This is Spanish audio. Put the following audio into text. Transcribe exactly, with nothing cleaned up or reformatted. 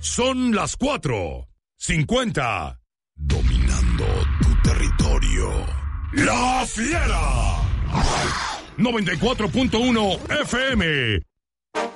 Son las cuatro cincuenta. Dominando tu territorio. La Fiera. noventa y cuatro punto uno F M.